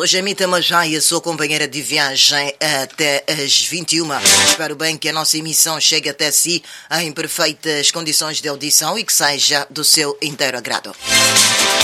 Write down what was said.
Sou Jamita Majai, a sua companheira de viagem até às 21. Espero bem que a nossa emissão chegue até si em perfeitas condições de audição e que seja do seu inteiro agrado.